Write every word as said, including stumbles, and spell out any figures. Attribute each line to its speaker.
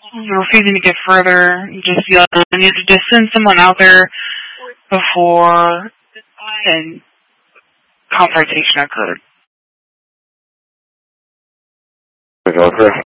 Speaker 1: refusing to get further. Just yelling, I need to just send someone out there before and confrontation occurred.
Speaker 2: Okay.